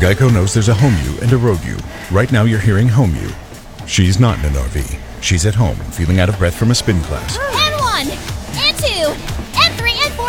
Geico knows there's a home you and a road you. Right now you're hearing home you. She's not in an RV. She's at home, feeling out of breath from a spin class. N1, N2, N3, N4,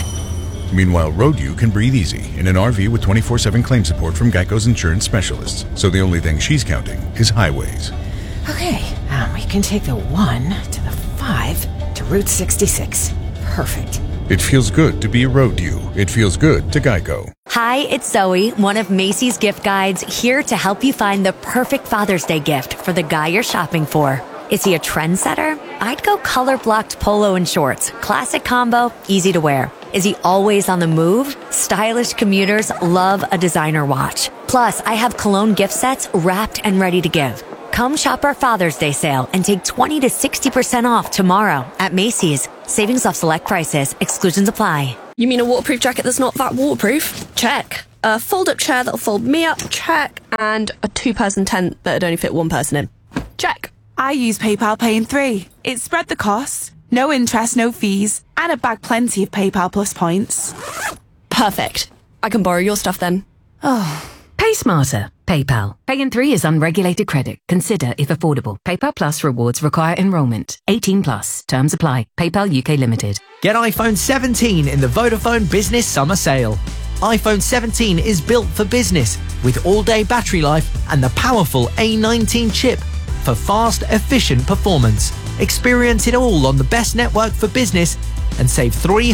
N7. Meanwhile, road you can breathe easy in an RV with 24/7 claim support from Geico's insurance specialists. So the only thing she's counting is highways. Okay, we can take the 1 to the 5 to Route 66. Perfect. It feels good to be a road you. It feels good to Geico. Hi, it's Zoe, one of Macy's gift guides, here to help you find the perfect Father's Day gift for the guy you're shopping for. Is he a trendsetter? I'd go color-blocked polo and shorts. Classic combo, easy to wear. Is he always on the move? Stylish commuters love a designer watch. Plus, I have cologne gift sets wrapped and ready to give. Come shop our Father's Day sale and take 20 to 60% off tomorrow at Macy's. Savings off select prices. Exclusions apply. You mean a waterproof jacket that's not that waterproof? Check. A fold-up chair that'll fold me up? Check. And a two-person tent that'd only fit one person in? Check. I use PayPal Pay in 3. It spread the costs, no interest, no fees, and it bagged plenty of PayPal Plus points. Perfect. I can borrow your stuff then. Oh. Pay smarter. PayPal. Pay in 3 is unregulated credit. Consider if affordable. PayPal Plus rewards require enrolment. 18 plus. Terms apply. PayPal UK Limited. Get iPhone 17 in the Vodafone Business Summer Sale. iPhone 17 is built for business with all-day battery life and the powerful A19 chip for fast, efficient performance. Experience it all on the best network for business and save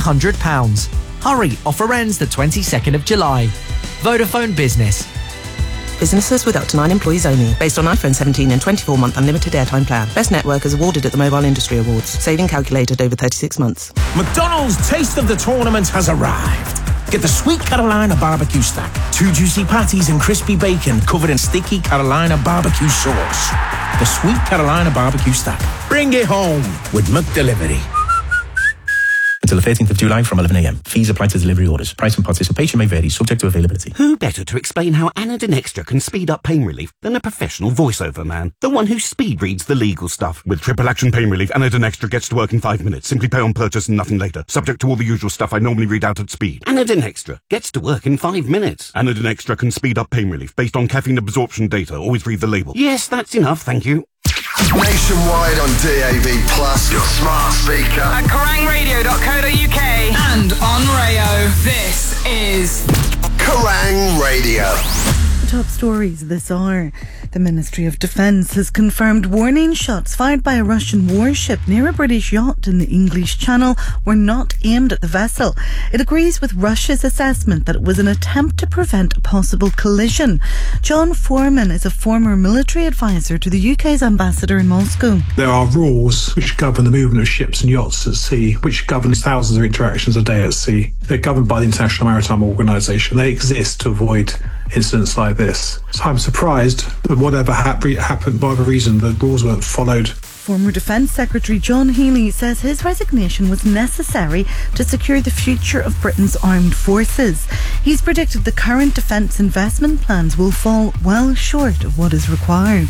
£300. Hurry, offer ends the 22nd of July. Vodafone Business. Businesses with up to 9 employees only. Based on iPhone 17 and 24-month unlimited airtime plan. Best network is awarded at the Mobile Industry Awards. Saving calculated over 36 months. McDonald's Taste of the Tournament has arrived. Get the Sweet Carolina barbecue stack. 2 juicy patties and crispy bacon covered in sticky Carolina barbecue sauce. The Sweet Carolina barbecue stack. Bring it home with McDelivery. Until the 13th of July from 11 a.m. Fees apply to delivery orders. Price and participation may vary, subject to availability. Who better to explain how Anadin Extra can speed up pain relief than a professional voiceover man? The one who speed reads the legal stuff. With triple action pain relief, Anadin Extra gets to work in 5 minutes. Simply pay on purchase and nothing later. Subject to all the usual stuff I normally read out at speed. Anadin Extra gets to work in 5 minutes. Anadin Extra can speed up pain relief based on caffeine absorption data. Always read the label. Yes, that's enough, thank you. Nationwide on DAB+, your smart speaker. At KerrangRadio.co.uk and on Rayo. This is Kerrang Radio. Top stories this hour. The Ministry of Defence has confirmed warning shots fired by a Russian warship near a British yacht in the English Channel were not aimed at the vessel. It agrees with Russia's assessment that it was an attempt to prevent a possible collision. John Foreman is a former military advisor to the UK's ambassador in Moscow. There are rules which govern the movement of ships and yachts at sea, which govern thousands of interactions a day at sea. They're governed by the International Maritime Organization. They exist to avoid incidents like this. So I'm surprised that whatever happened, for whatever reason, the rules weren't followed. Former Defence Secretary John Healey says his resignation was necessary to secure the future of Britain's armed forces. He's predicted the current defence investment plans will fall well short of what is required.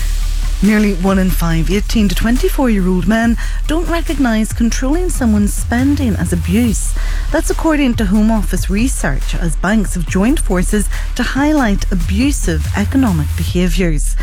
Nearly 1 in 5 18 to 24-year-old men don't recognise controlling someone's spending as abuse. That's according to Home Office research, as banks have joined forces to highlight abusive economic behaviours.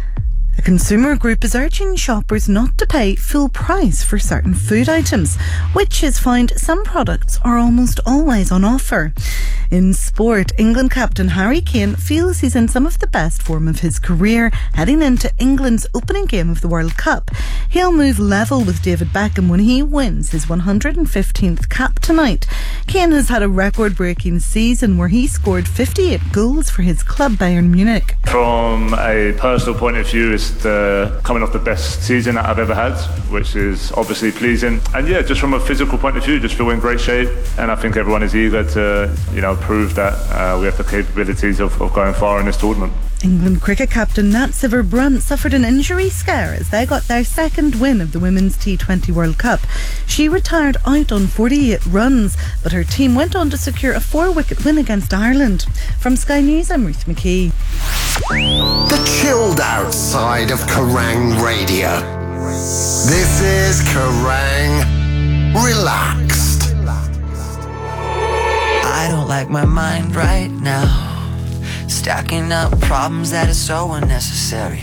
A consumer group is urging shoppers not to pay full price for certain food items, which has found some products are almost always on offer. In sport, England captain Harry Kane feels he's in some of the best form of his career heading into England's opening game of the World Cup. He'll move level with David Beckham when he wins his 115th cap tonight. Kane has had a record-breaking season where he scored 58 goals for his club Bayern Munich. From a personal point of view, it's coming off the best season that I've ever had, which is obviously pleasing. And yeah, just from a physical point of view, just feel in great shape. And I think everyone is eager to, prove that we have the capabilities of going far in this tournament. England cricket captain Nat Sciver-Brunt suffered an injury scare as they got their second win of the Women's T20 World Cup. She retired out on 48 runs, but her team went on to secure a 4-wicket win against Ireland. From Sky News, I'm Ruth McKee. The chilled out side of Kerrang Radio. This is Kerrang Relaxed. I don't like my mind right now. Stacking up problems that are so unnecessary.